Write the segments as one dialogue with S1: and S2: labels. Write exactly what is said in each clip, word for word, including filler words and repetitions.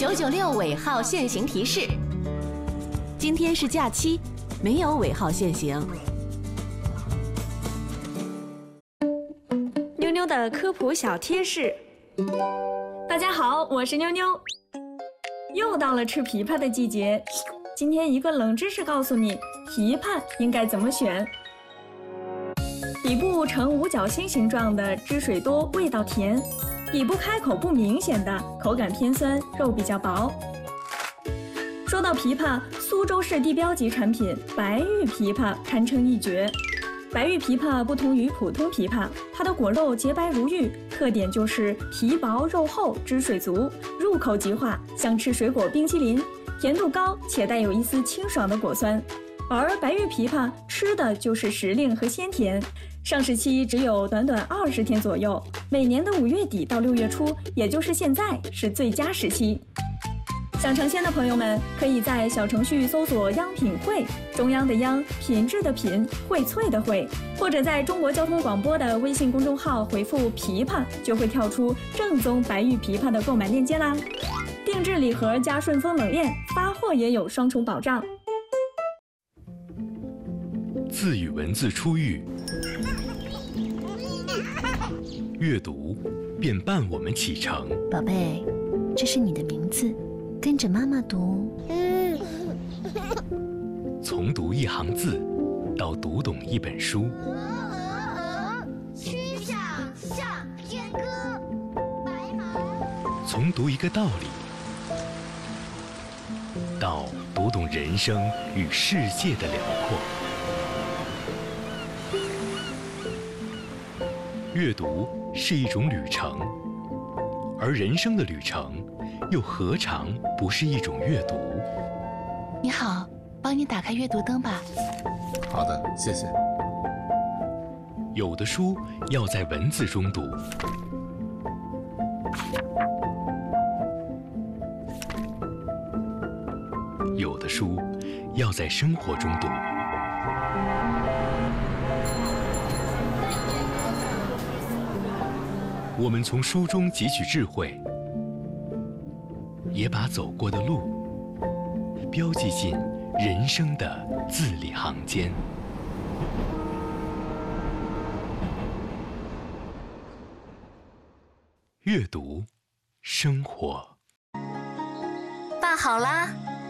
S1: 九九六尾号限行提示：
S2: 今天是假期，没有尾号限行。
S3: 妞妞的科普小贴士。大家好，我是妞妞。又到了吃枇杷的季节，今天一个冷知识告诉你，枇杷应该怎么选。底部呈五角星形状的汁水多，味道甜；底部开口不明显的，口感偏酸，肉比较薄。说到枇杷，苏州市地标级产品白玉枇杷堪称一绝。白玉枇杷不同于普通枇杷，它的果肉洁白如玉，特点就是皮薄肉厚，汁水足，入口即化，像吃水果冰淇淋，甜度高且带有一丝清爽的果酸。而白玉枇杷吃的就是时令和鲜甜，上市期只有短短二十天左右，每年的五月底到六月初，也就是现在是最佳时期。想尝鲜的朋友们，可以在小程序搜索央品汇，中央的央，品质的品，荟萃的荟，或者在中国交通广播的微信公众号回复枇杷，就会跳出正宗白玉枇杷的购买链接啦。定制礼盒加顺丰冷链，发货也有双重保障。
S4: 字与文字初遇，阅读便伴我们启程。
S5: 宝贝，这是你的名字，跟着妈妈读。
S4: 从读一行字到读懂一本书，
S6: 曲项向天歌，白马。
S4: 从读一个道理到读懂人生与世界的辽阔。阅读是一种旅程，而人生的旅程又何尝不是一种阅读？
S5: 你好，帮你打开阅读灯吧。
S7: 好的，谢谢。
S4: 有的书要在文字中读，有的书要在生活中读。我们从书中汲取智慧，也把走过的路标记进人生的字里行间。阅读，生活。
S5: 拌好啦。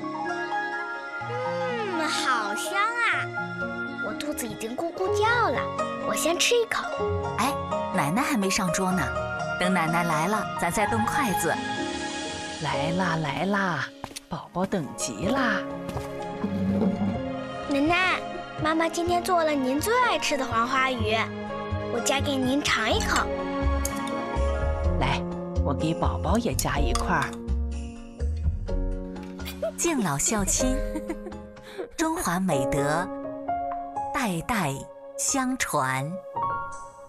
S6: 嗯，好香啊！我肚子已经咕咕叫了，我先吃一口。
S5: 哎，奶奶还没上桌呢，等奶奶来了，咱再动筷子。
S2: 来啦来啦，宝宝等急啦！
S6: 奶奶，妈妈今天做了您最爱吃的黄花鱼，我夹给您尝一口。
S2: 来，我给宝宝也夹一块儿。
S5: 敬老孝亲，中华美德代代相传。